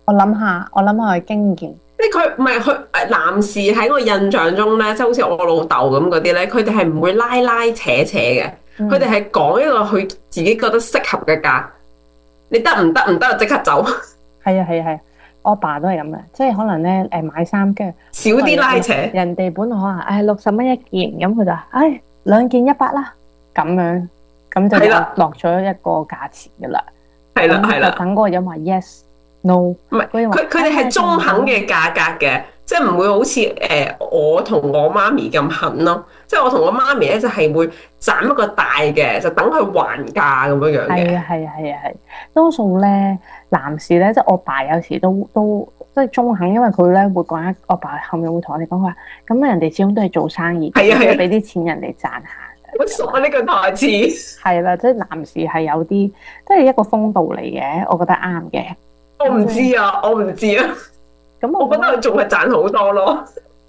我諗下佢經驗。 即係佢唔係佢男士喺我印象中咧，即係好似我老豆咁嗰啲咧，佢哋係唔會拉拉扯扯嘅，佢哋嗯， 係講一個佢自己覺得適合嘅價，你得唔得？唔得就即刻走， 係啊係啊係啊，我爸都係咁嘅，即係可能咧買衫，跟住少本來啲拉扯。 人哋本來可能60蚊一件，咁佢就2件100啦，咁樣咁就落係啦， 落咗一個價錢噶啦。 係啦， 咁係啦。 就等嗰個人話 yes no， 唔係， 嗰個人話佢哋係中肯做唔到。 嘅價格嘅，即係唔會好似我同我媽咪咁狠咯。即係我同我媽咪咧就係會斬一個大嘅，就等佢還價咁樣樣嘅。 係啊係啊係啊係，多數咧男士咧，即係我爸有時都即係中肯，因為佢咧會講我爸後面會同我哋講佢話，咁人哋始終都係做生意嘅， 係啊係啊， 都要俾啲錢人哋賺下。 好熟啊呢句台詞。 係啦，即係男士係有啲，即係一個風度嚟嘅，我覺得啱嘅。 我唔咁所以， 知啊，我唔知啊， 咁我覺得佢仲係賺好多咯。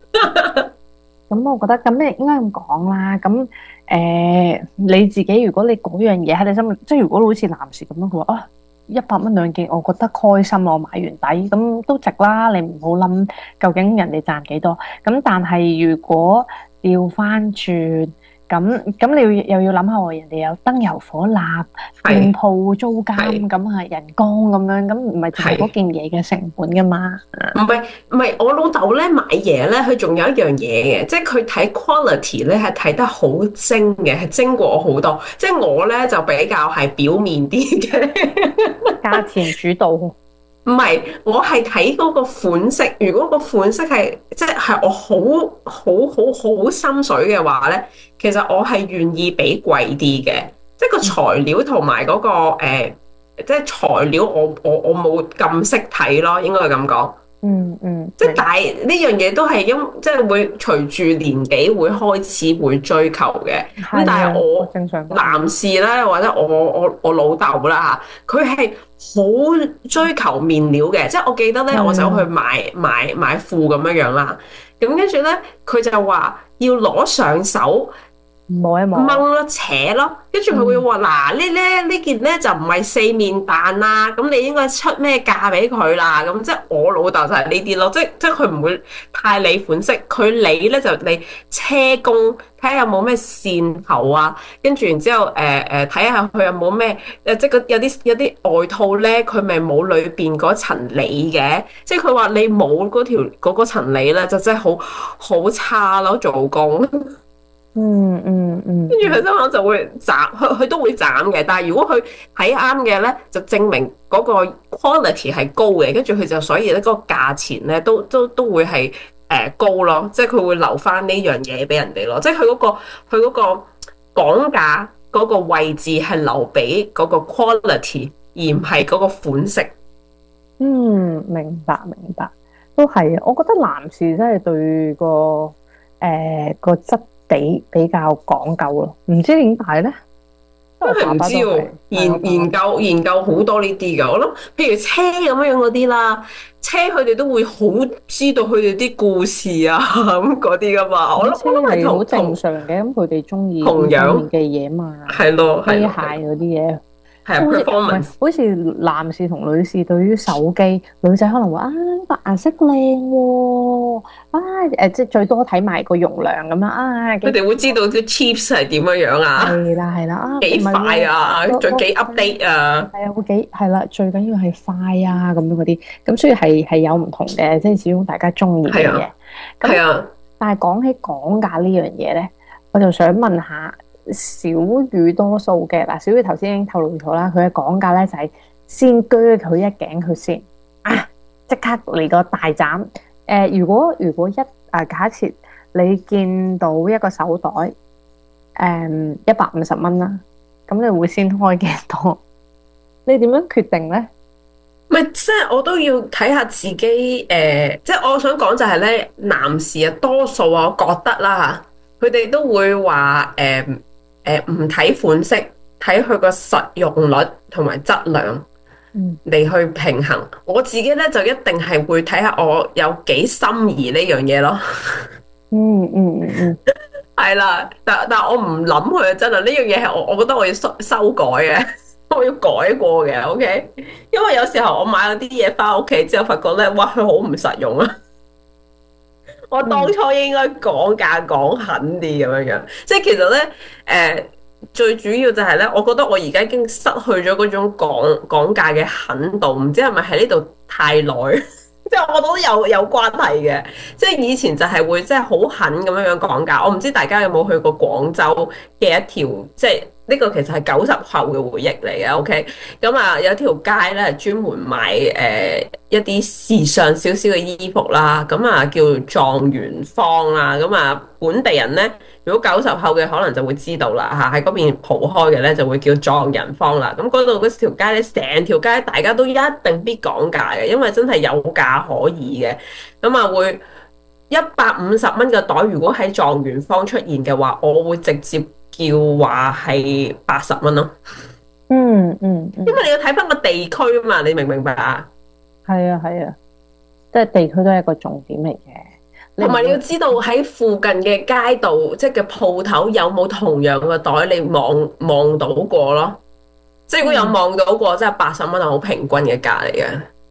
我覺得咁你應該咁講啦。咁你自己如果你嗰樣嘢喺你心裏，即係如果好似男士咁樣，佢話100蚊2件，我覺得開心，我買完抵，咁都值啦。你唔好諗究竟人哋賺幾多。咁但係如果調翻轉，咁你又要諗下喎，人哋有燈油火蠟、店係鋪租金， 係咁人工咁樣，咁唔係淨係嗰係。 件嘢嘅成本噶嘛。 唔係，我老豆咧買嘢咧，佢仲有一樣嘢嘅，即係佢睇 quality 咧係睇得好精嘅，係精過我好多。即係我咧就比較係表面啲嘅。 價錢主導。 唔係，我係睇嗰個款式。如果個款式係即係我好心水嘅話咧，其實我係願意俾貴啲嘅。即係個材料同埋嗰個即係材料我冇咁識睇咯，應該係咁講。 嗯嗯， 即係但係呢樣嘢都係即係會隨住年紀會開始會追求嘅。咁但係啊，我係我正常講。 男士咧，或者我老豆啦嚇，佢係好追求面料嘅。即係我記得咧，我走去嗯， 買褲咁樣樣啦。咁跟住咧，佢就話要攞上手。 摸一摸。 掹咯，扯咯，跟住佢會嗯話嗱呢件咧就唔係四面彈啦，咁你應該出咩價俾佢啦？咁即係我老豆就係呢啲咯，即係佢唔會太理款式，佢理咧就理車工，睇下有冇咩線頭啊，跟住然之後睇下佢有冇咩即係有啲外套咧，佢咪冇裏邊嗰層里嘅，即係佢話你冇嗰層里咧，就真係好差咯做工。 嗯嗯嗯嗯。 跟住佢心諗就會斬，佢都會斬嘅。但係如果佢睇啱嘅咧，就證明嗰個 quality 係高嘅。跟住佢就所以咧，嗰個價錢咧都會係高咯。即係佢會留翻呢樣嘢俾人哋咯。即係佢嗰個講價嗰個位置係留俾嗰個 quality，而唔係嗰個款式。 嗯，明白明白，都係啊。我覺得男士真係對個質地比較講究咯，唔知點解咧？因為我真係唔爸爸都係， 知喎， 係我爸爸。 研究好多呢啲㗎。我諗，譬如車咁樣嗰啲啦，車佢哋都會好知道佢哋啲故事啊咁嗰啲㗎嘛。我咁車諗我諗係係好正同常嘅，咁佢哋中意同樣呢方面嘅嘢嘛， 係咯機械係咯係咯， 嗰啲嘢。 係啊即係好似唔係， ，performance 好似男士同女士對於手機，女仔可能會個顏色靚喎，即係最多睇埋個容量咁樣幾佢哋會知道啲 chips 係點樣樣啊， 係啦係啦唔幾快係喎， 啊， 個個仲幾 update 啊， 係啊，會幾係啦，最緊要係快啊咁樣嗰啲，咁所以係有唔同嘅，即係始終大家中意嘅嘢。 係啊係咁啊， 但係講起講價呢樣嘢咧，我就想問下小雨多數嘅嗱，小雨頭先已經透露咗啦，佢嘅講價咧就係先鋸佢一頸佢先即刻嚟個大斬。如果假設你見到一個手袋150蚊啦，咁你會先開幾多？你點樣決定咧？ 唔係即係我都要睇下自己即係我想講就係咧，男士啊多數啊，我覺得啦嚇，佢哋都會話唔睇款式，睇佢個實用率同埋質量嗯嚟去平衡。我自己咧就一定係會睇下我有幾心儀呢樣嘢咯。 嗯嗯嗯嗯， 係啦，但我唔諗佢啊，真係呢樣嘢係我覺得我要修改嘅。 我要改過嘅，OK？因為有時候我買咗啲嘢翻屋企之後，發覺咧，哇，佢好唔實用啊！我當嗯初應該講價講狠啲咁樣樣，即係其實咧，最主要就係咧，我覺得我而家已經失去咗嗰種講價嘅狠度，唔知係咪喺呢度太耐，即係我覺得有關係嘅。即係以前就係會即係好狠咁樣樣講價，我唔知大家有冇去過廣州嘅一條，即係呢個其實係90後嘅回憶嚟嘅，OK？咁啊，有條街咧係專門賣一啲時尚少少嘅衣服啦，咁啊叫狀元坊啦，咁啊本地人咧，如果90後嘅可能就會知道啦嚇，喺嗰邊蒲開嘅咧就會叫狀人坊啦。咁嗰度嗰條街咧，成條街大家都一定必講價嘅，因為真係有價可以嘅。咁啊會150蚊嘅袋，如果喺狀元坊出現嘅話，我會直接叫話係80蚊咯。因為你要睇翻個地區啊嘛，你明唔明白啊？ 係啊係啊，即係地區都係一個重點嚟嘅。 同埋你要知道喺附近嘅街道，即係嘅鋪頭有冇同樣嘅袋，你望到過咯。即係如果有望到過，即係80蚊係好平均嘅價嚟嘅。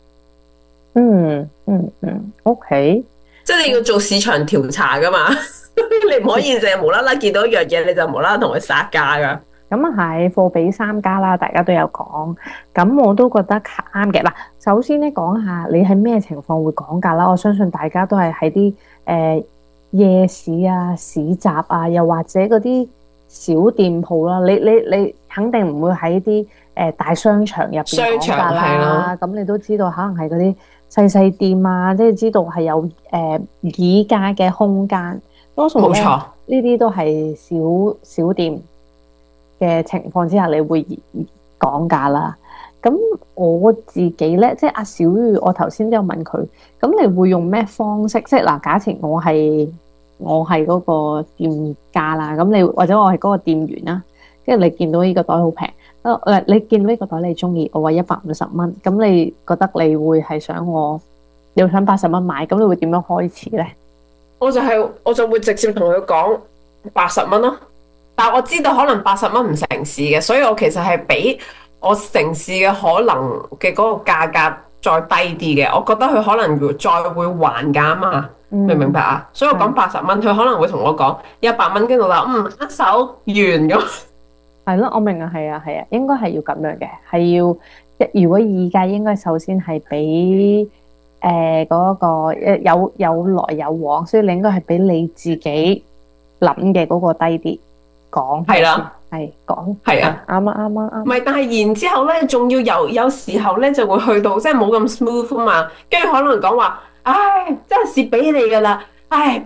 OK。 即係你要做市場調查噶嘛，你唔可以淨係無啦啦見到一樣嘢你就無啦啦同佢殺價噶。 咁啊係貨比三家啦，大家都有講，咁我都覺得啱嘅。嗱，首先咧講下你喺咩情況會講價啦。我相信大家都係喺啲夜市啊、市集啊，又或者嗰啲小店鋪啦。你肯定唔會喺啲大商場入邊講價啦。咁你都知道，可能係嗰啲細店啊，即係知道係有議價嘅空間。多數咧呢啲都係小店嘅情況之下，你會講價啦。咁我自己咧，即係阿小玉，我頭先都有問佢，咁你會用咩方式？即係嗱，假設我係嗰個店家啦，咁你或者我係嗰個店員啦，跟住你見到呢個袋好平，你見到呢個袋你中意，我話150蚊，咁你覺得你會係想你會想80蚊買，咁你會點樣開始咧？ 我就會直接同佢講80蚊咯。但係我知道可能80蚊唔成事嘅，所以我其實係比我成事嘅可能嘅嗰個價格再低啲嘅。我覺得佢可能再會還價嘛，明唔明白啊？所以我講80蚊，佢可能會同我講100蚊，跟住我話握手完咁。係咯，我明啊，係啊，係啊，應該係要咁樣嘅，係要如果議價應該首先係俾嗰個有來有往，所以你應該係俾你自己諗嘅嗰個低啲。講係啦， 係講係啊， 啱啊啱啊啱。 唔係，但係然之後咧，仲要有時候咧就會去到即係冇咁 smooth 啊嘛，跟住可能講話，唉，真係蝕俾你噶啦，唉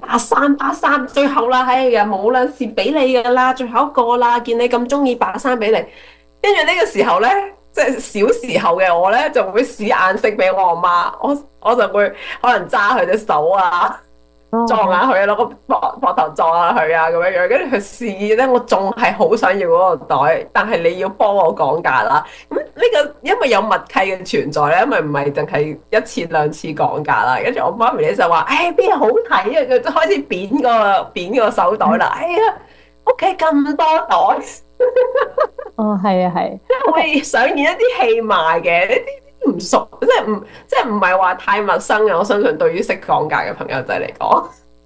，83最後啦，唉呀冇啦，蝕俾你噶啦，最後一個啦，見你咁中意83俾你，跟住呢個時候咧，即係小時候嘅我咧就會使眼色俾我阿媽，我就會可能揸佢隻手啊。撞下佢，攞個膊頭撞下佢啊，咁樣樣，跟住佢示意咧，我仲係好想要嗰個袋，但係你要幫我講價啦。咁呢個因為有默契嘅存在咧，因為唔係淨係1次2次講價啦。跟住我媽咪咧就話：，唉，邊有好睇啊？佢就開始扁個手袋啦。哎呀，屋企咁多袋。 哦，係啊，係。 即係可以上演一啲戲賣嘅呢啲。唔熟，即係唔係話太陌生嘅。我相信對於識講價嘅朋友仔嚟講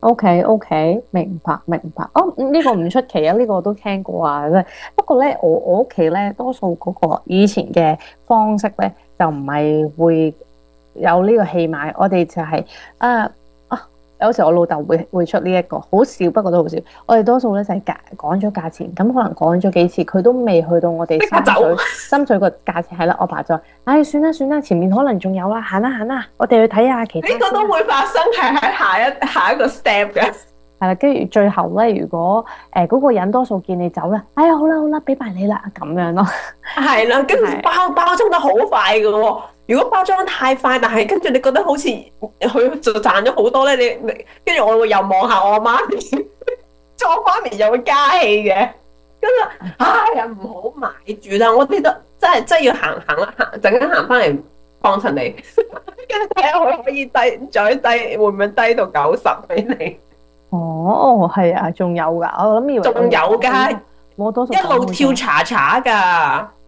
，OK，明白。哦，呢個唔出奇啊，呢個我都聽過啊。不過咧，我屋企咧多數嗰個以前嘅方式咧，就唔係會有呢個戲碼。我哋就係有時我老豆會出呢一個，好笑，不過都好笑。我哋多數咧就係講咗價錢，咁可能講咗幾次，佢都未去到我哋心水個價錢係啦。我爸就話：，唉，算啦，前面可能仲有啦，行啦，我哋去睇下其他。 呢個都會發生，係喺下一個 step 嘅。 係啦，跟住最後咧，如果嗰個人多數見你走啦，哎呀，好啦，俾埋你啦，咁樣咯。係啦，跟住包裝得好快嘅喎。如果包裝得太快，但係跟住你覺得好似佢就賺咗好多咧，你跟住我會又望下我媽咪，我媽咪又會加氣嘅。跟住哎呀，唔好買住啦！我哋都真係要行啦，陣間行翻嚟幫襯你，跟住睇下佢可以再低，會唔會低到90俾你？ 哦，係啊，仲有噶，我諗以為仲有噶， 我多數一路跳查噶。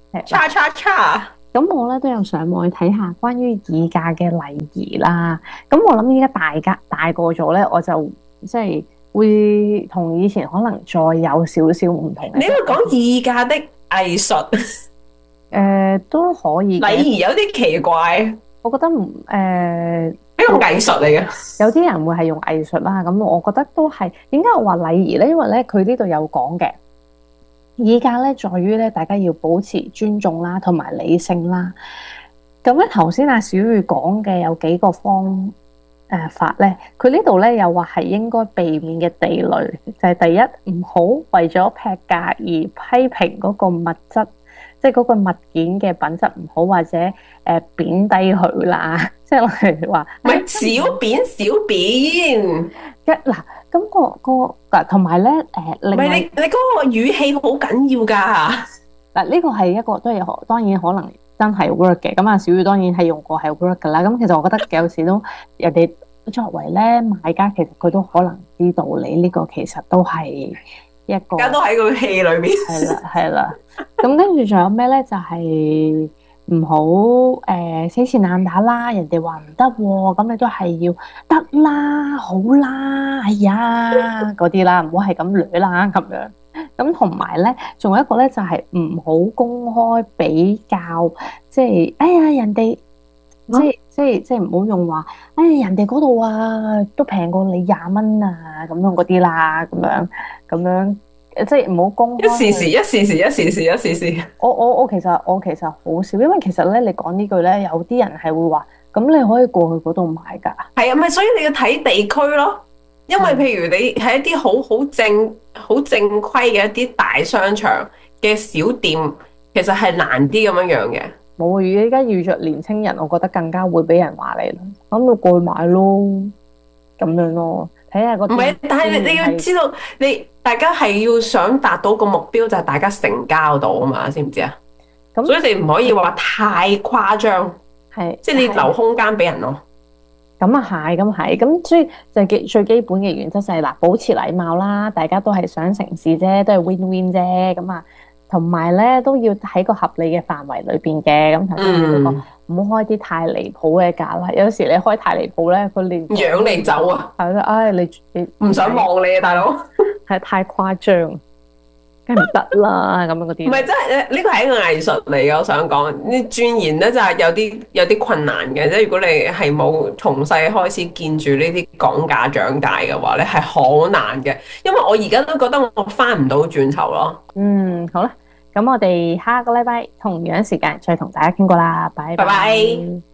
係嗱， 叉叉叉， 咁我咧都有上網去睇下關於議嫁嘅禮儀啦。咁我諗依家大個咗咧，我就即係會同以前可能再有少少唔同嘅。 你應該講議價的藝術， 都可以嘅。 禮儀有啲奇怪， 我覺得唔呢個藝術嚟嘅。 有啲人會係用藝術啦。咁我覺得都係點解我話禮儀咧？因為咧佢呢度有講嘅。議價咧，在於咧，大家要保持尊重啦，同埋理性啦。咁咧，頭先阿小雨講嘅有幾個法咧，佢呢度咧又話係應該避免嘅地雷，就係第一，唔好為咗劈價而批評嗰個物質，即係嗰個物件嘅品質唔好，或者貶低佢啦。即係例如話， 唔係小便小便， 嗱，咁嗱，同埋咧另外唔係你嗰個語氣好緊要㗎。 嗱，呢個係一個都係當然可能真係 work 嘅。咁啊，小雨當然係用過係 work 㗎啦。咁其實我覺得有時都人哋作為咧買家，其實佢都可能知道你呢個其實都係一個， 而家都喺個戲裏面。 係啦係啦。咁跟住仲有咩咧？就係唔好死纏爛打啦。人哋話唔得喎，咁你都係要得啦，好啦，哎呀嗰啲啦，唔好係咁捋啦咁樣。咁同埋咧，仲有一個咧，就係唔好公開比較，即係哎呀人哋，即係唔好用話，哎呀人哋嗰度啊都平過你20蚊啊咁樣嗰啲啦，咁樣，即係唔好公開。 一時時，一時時，一時時，一時時。 我其實好少，因為其實咧你講呢句咧，有啲人係會話，咁你可以過去嗰度買㗎。 係啊，咪所以你要睇地區咯。因為譬如你喺一啲好正規嘅一啲大商場嘅小店，其實係難啲咁樣嘅。 冇啊！而家遇着年青人，我覺得更加會俾人話你啦。咁咪過去買咯，咁樣咯，睇下個。 唔係，但係你要知道，大家係要想達到個目標，就係大家成交到啊嘛，知唔知啊？咁所以你唔可以話太誇張， 係即係你留空間俾人咯。 咁啊係，咁所以就最基本嘅原則就係嗱，保持禮貌啦，大家都係想成事啫，都係 win win 啫，咁啊，同埋咧都要喺個合理嘅範圍裏邊嘅，咁頭先你講唔好開啲太離譜嘅價啦，有時你開太離譜咧，佢連養你走啊， 係啦，唉，你唔想望你啊，大佬， 係太誇張。梗係唔得啦，咁樣嗰啲。 唔係，真係呢個係一個藝術嚟嘅。我想講，你鑽研咧就係有啲困難嘅。即係如果你係冇從細開始見住呢啲講價長大嘅話咧，係好難嘅。因為我而家都覺得我翻唔到轉頭咯。 好啦，咁我哋下個禮拜同樣時間再同大家傾過啦，拜拜。 拜拜。